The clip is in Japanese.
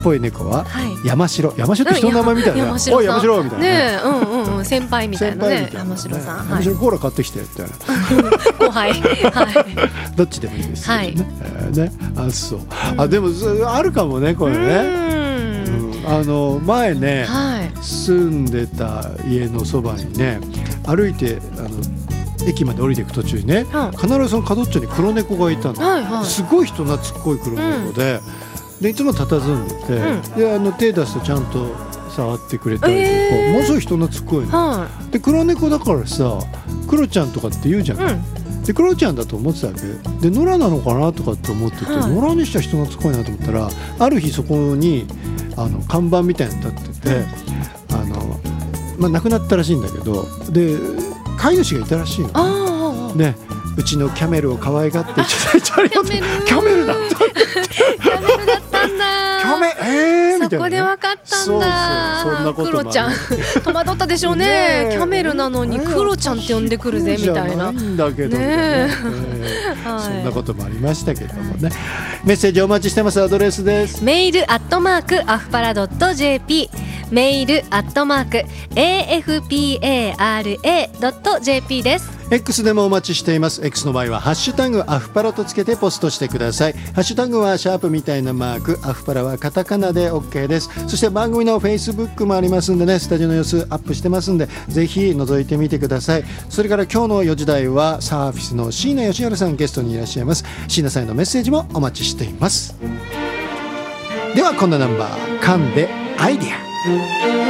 ぽい猫は、 はい、 山城って人の名前みたいな、 山城おい山城みたいなね、先輩みたいなね、山城さん、 山城コーラ買ってきてみたいな後輩、はい、 どっちでもいいですよね、 はいね、そう、でもあるかもねこれね、前ね、はい、住んでた家のそばにね、歩いて駅まで降りていく途中にね、必ずその角っちょに黒猫がいたの、はいはい、すごい人懐っこい黒猫で、でいつも佇んでて、で手出すとちゃんと触ってくれたりとか、ものすごい人懐っこいの、で黒猫だからさクロちゃんとかって言うじゃない、でクロちゃんだと思ってたわけで、野良なのかなとかって思ってて、野良にしては人懐っこいなと思ったら、ある日そこに看板みたいなの立ってて、亡くなったらしいんだけど、で飼い主がいたらしいのね、うちのキャメルを可愛がっていただいてありがとう。キャメルだったキャメルだったんだ。 キャメみたいな、ね、 そこで分かったんだ。 そうそんなこともある。 クロちゃん戸惑ったでしょうね。キャメルなのにクロちゃんって呼んでくるぜみたいな。 じゃないんだけどね、そんなこともありましたけどもね。メッセージお待ちしてます。アドレスです。 メール@afpara.jp、メール@afpara.jp です。 X でもお待ちしています。 X の場合はハッシュタグアフパラとつけてポストしてください。ハッシュタグはシャープみたいなマーク、アフパラはカタカナで OK です。そして番組の Facebook もありますんでね、スタジオの様子アップしてますんで、ぜひ覗いてみてください。それから今日の4時台はサーフィスの椎名義治さんゲストにいらっしゃいます。椎名さんへのメッセージもお待ちしています。ではこんなナンバー、噛んでアイディア。